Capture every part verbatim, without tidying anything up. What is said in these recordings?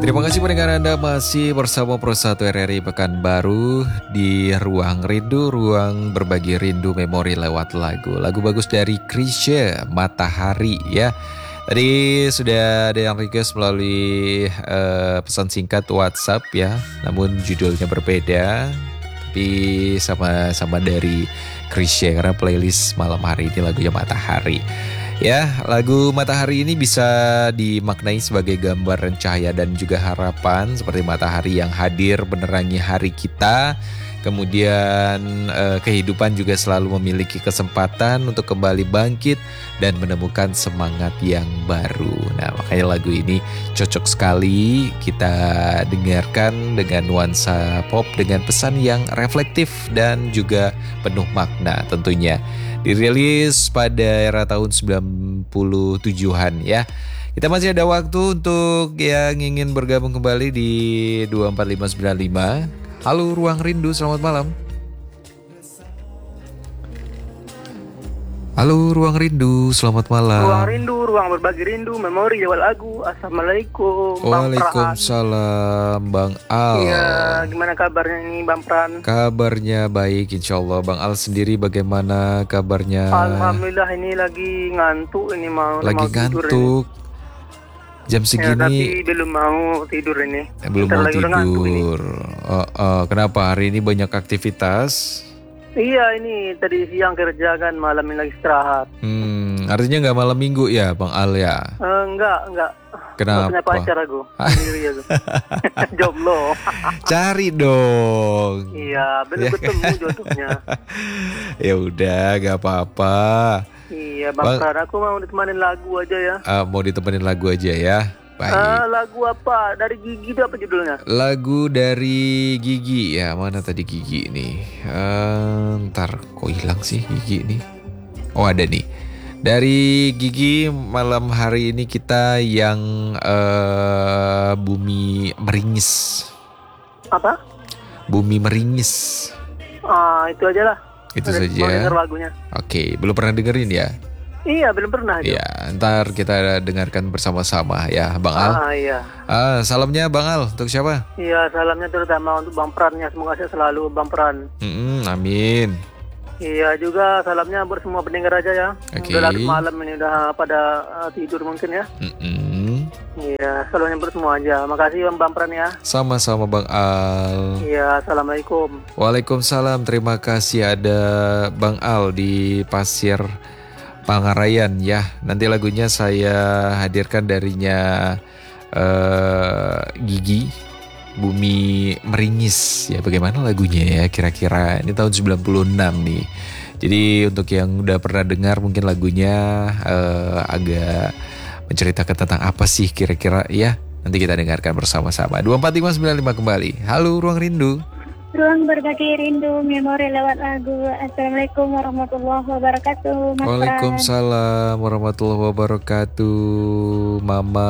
Terima kasih pendengar Anda masih bersama Pro satu R R I Pekanbaru di Ruang Rindu, ruang berbagi rindu memori lewat lagu. Lagu bagus dari Chrisye, Matahari ya. Tadi sudah ada yang request melalui uh, pesan singkat WhatsApp ya, namun judulnya berbeda. Tapi sama-sama dari Chrisye karena playlist malam hari ini lagunya Matahari. Ya, lagu Matahari ini bisa dimaknai sebagai gambaran cahaya dan juga harapan seperti matahari yang hadir menerangi hari kita. Kemudian eh, kehidupan juga selalu memiliki kesempatan untuk kembali bangkit dan menemukan semangat yang baru. Nah, makanya lagu ini cocok sekali kita dengarkan dengan nuansa pop dengan pesan yang reflektif dan juga penuh makna tentunya. Dirilis pada era tahun sembilan puluh tujuhan ya. Kita masih ada waktu untuk yang ingin bergabung kembali di dua empat lima sembilan lima. Halo Ruang Rindu, selamat malam. Halo Ruang Rindu, selamat malam. Ruang Rindu, ruang berbagi rindu, memori lewat lagu. Assalamualaikum Bang Waalaikumsalam Bang Al. Iya, gimana kabarnya nih Bang Pran? Kabarnya baik insya Allah. Bang Al sendiri bagaimana kabarnya? Alhamdulillah, ini lagi ngantuk ini mau Lagi mau tidur ngantuk ini. Jam segini ya, tapi belum mau tidur ini. eh, Belum Bentar mau lagi udah ngantuk ini. tidur oh, oh, Kenapa hari ini banyak aktivitas? Iya, ini tadi siang kerja kan, malam ini lagi istirahat. Hmm, artinya nggak malam minggu ya Bang Al ya? Eh, enggak, enggak. Kenapa? Nggak punya pacar aku. Sendiri aku. Jomblo. Cari dong. Iya, belum ketemu jodohnya. Ya udah, gak apa-apa. Iya, Bang, Bang, Pran, aku mau ditemanin lagu aja ya. uh, mau ditemenin lagu aja ya. Baik. Uh, lagu apa? Dari Gigi itu apa judulnya? Lagu dari Gigi ya, mana tadi Gigi nih? Uh, ntar kok hilang sih Gigi nih? Oh ada nih. Dari Gigi malam hari ini kita yang uh, Bumi Meringis. Apa? Bumi Meringis. Ah, itu aja lah. Itu Ada- saja. mau denger lagunya. Oke, belum pernah dengerin ya? Iya, belum pernah itu. Ya, ntar kita dengarkan bersama-sama ya, Bang Al. Ah, iya. Ah, salamnya Bang Al untuk siapa? Iya, salamnya terutama untuk Bang Prannya. Semoga sehat selalu Bang Pran. Mm-mm, amin. Iya, juga salamnya buat semua pendengar aja ya. Oke. Udah larut malam ini, udah pada uh, tidur mungkin ya. Mm-mm. Iya, salamnya buat semua aja. Makasih Bang Pran ya. Sama-sama Bang Al. Iya, assalamualaikum. Waalaikumsalam, terima kasih ada Bang Al di Pasir Pangarayan ya. Nanti lagunya saya hadirkan darinya eh, Gigi, Bumi Meringis ya. Bagaimana lagunya ya kira-kira? Ini tahun sembilan puluh enam nih. Jadi untuk yang udah pernah dengar mungkin lagunya eh, agak menceritakan tentang apa sih kira-kira ya. Nanti kita dengarkan bersama-sama. dua empat lima sembilan lima kembali. Halo Ruang Rindu. Ruang berbagi rindu, memori lewat lagu. Assalamualaikum warahmatullahi wabarakatuh, Mas Pran. Waalaikumsalam warahmatullahi wabarakatuh. Mama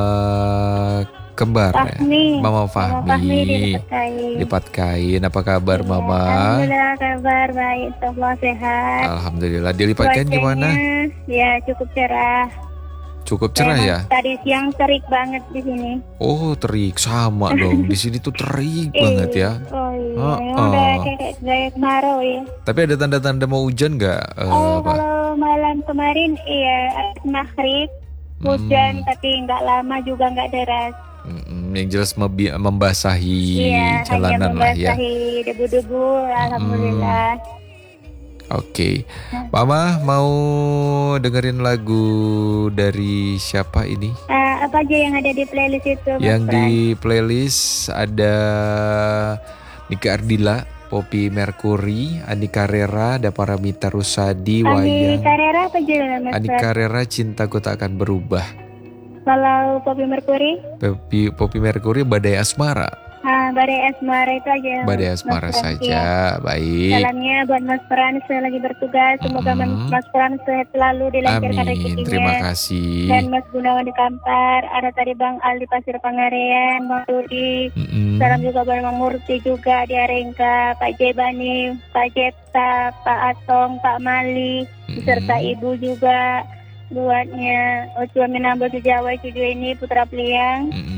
kembar ya? Fahmi. Mama Mama Fahmi Fahmi di Lipat Kain. Lipat Kain. Apa kabar Iya, Mama? Alhamdulillah kabar baik, Allah sehat. Alhamdulillah. Di Lipat Kain gimana? Ya cukup cerah. Cukup cerah Memang ya? Tadi siang terik banget di sini. Oh terik, sama dong. Di sini tuh terik banget ya. Oh iya, Oh, memang udah oh. kayak kayak kemarau ya. Tapi ada tanda-tanda mau hujan nggak? eh, Oh, Pak? kalau malam kemarin iya maghrib hujan, Hmm. tapi nggak lama juga nggak deras. Mm-mm, yang jelas mebi- membasahi Iya, hanya jalanan lah ya. membasahi debu-debu. Alhamdulillah. Oke, Mama mau dengerin lagu dari siapa ini? Eh, apa aja yang ada di playlist itu, Mas Yang Pran? di playlist ada Nika Ardila, Poppy Mercury, Andika Rera, ada Paramita Rusadi, Ani Wayang. Carrera apa judulnya, Mas Pran? Andika Rera, Cintaku Tak Akan Berubah. Kalau Poppy Mercury, Poppy, Poppy Mercury, Badai Asmara. ah, Badai Asmara itu aja. Badai Mas Asmara Pran. saja, Iya. baik. Salamnya buat Mas Pran, saya lagi bertugas. Semoga Mm-mm. Mas Pran sehat selalu, dilancarkan Amin, rezekinya. terima kasih. Dan Mas Gunawan di Kampar, ada tadi Bang Al di Pasir Pangarean, Bang Rudi. Mm-mm. Salam juga buat Bang Murti juga di Arengka, Pak Jebani, Pak Jepta, Pak Atong, Pak Mali, beserta Mm-mm. Ibu juga. Buatnya Ocua Minambo Jawa Cuju ini Putra Peliang. Mm-mm.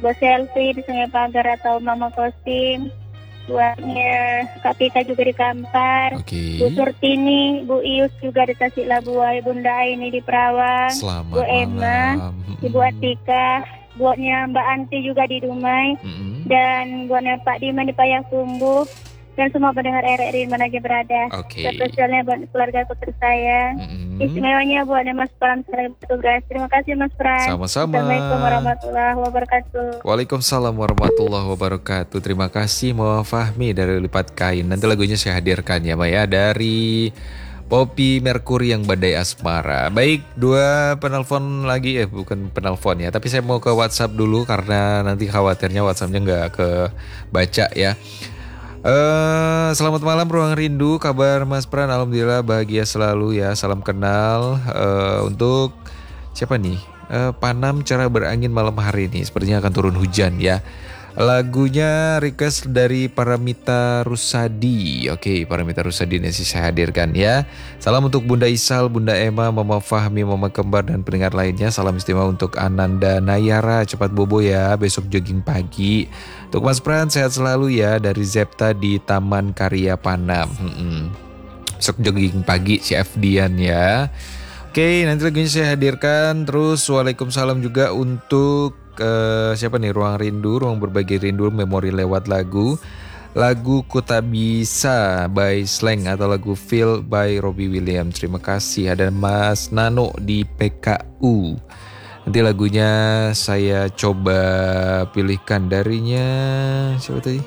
buat selfie di Sungai Pagar atau Mama Kosim. Buatnya Kak Pita juga di Kampar. Oke. Bu Surtini, Bu Ius juga di Tasikmalaya, Bunda Aini di Perawang. Selamat Bu Emma, malam. Ibu Atika, buatnya Mbak Anti juga di Dumai, Mm-mm. dan buatnya Pak Diman di Payakumbuh, dan semua pendengar R R I mana aja berada. Oke. Spesialnya buat keluarga putri saya. Mm-mm. Istimewanya buatnya Mas Pram sebagai petugas. Terima kasih Mas Pram. Sama-sama. Assalamualaikum warahmatullahi wabarakatuh. Waalaikumsalam warahmatullahi wabarakatuh. Terima kasih Mama Fahmi dari Lipat Kain. Nanti lagunya saya hadirkan ya Maya dari Poppy Mercury yang Badai Asmara. Baik, dua penelpon lagi, eh bukan penelpon ya, tapi saya mau ke WhatsApp dulu karena nanti khawatirnya WhatsAppnya nggak kebaca ya. Uh, selamat malam Ruang Rindu, kabar Mas Pran? Alhamdulillah bahagia selalu ya, salam kenal. Uh, untuk siapa nih? Uh, Panam Cara Berangin malam hari ini, sepertinya akan turun hujan ya. Lagunya request dari Paramita Rusadi. Oke, Paramita Rusadi ini sih saya hadirkan ya. Salam untuk Bunda Isal, Bunda Emma, Mama Fahmi, Mama Kembar dan pendengar lainnya. Salam istimewa untuk Ananda Nayara, cepat bobo ya, besok jogging pagi. Untuk Mas Pran sehat selalu ya, dari Zepta di Taman Karya Panam. Hmm-hmm. Besok jogging pagi si F Dian ya. Oke, nanti lagunya saya hadirkan. Terus waalaikumsalam juga untuk Uh, siapa nih, Ruang Rindu, Ruang Berbagi Rindu, memori lewat lagu Lagu Ku Tak Bisa by Slang atau lagu Feel by Robbie Williams. Terima kasih. Ada Mas Nano di P K U. Nanti lagunya saya coba pilihkan darinya siapa tadi?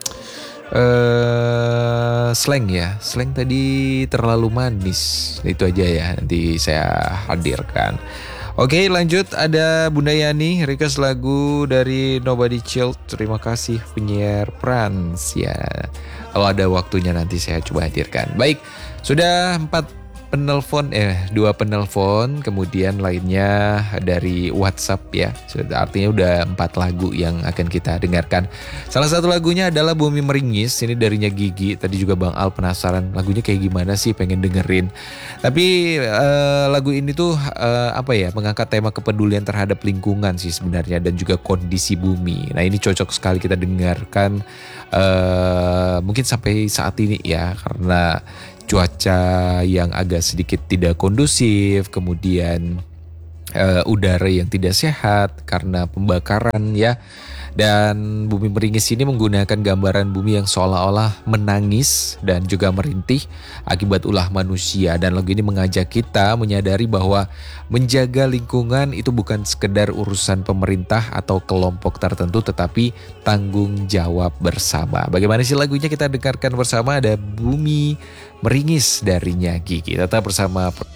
Uh, Slang ya. Slang tadi Terlalu Manis. Itu aja ya, nanti saya hadirkan. Oke, lanjut, ada Bunda Yani request lagu dari Nobody Child. Terima kasih penyiar Prans ya. Kalau ada waktunya nanti saya coba hadirkan. Baik, sudah empat penelpon eh dua penelpon, kemudian lainnya dari WhatsApp ya. Artinya udah empat lagu yang akan kita dengarkan. Salah satu lagunya adalah Bumi Meringis, ini darinya Gigi. Tadi juga Bang Al penasaran lagunya kayak gimana sih, pengen dengerin. Tapi uh, lagu ini tuh uh, apa ya, mengangkat tema kepedulian terhadap lingkungan sih sebenarnya, dan juga kondisi bumi. Nah ini cocok sekali kita dengarkan uh, mungkin sampai saat ini ya, karena cuaca yang agak sedikit tidak kondusif, kemudian uh, udara yang tidak sehat karena pembakaran ya. Dan Bumi Meringis ini menggunakan gambaran bumi yang seolah-olah menangis dan juga merintih akibat ulah manusia. Dan lagu ini mengajak kita menyadari bahwa menjaga lingkungan itu bukan sekedar urusan pemerintah atau kelompok tertentu, tetapi tanggung jawab bersama. Bagaimana sih lagunya, kita dengarkan bersama. Ada Bumi Meringis darinya Gigi. Tetap bersama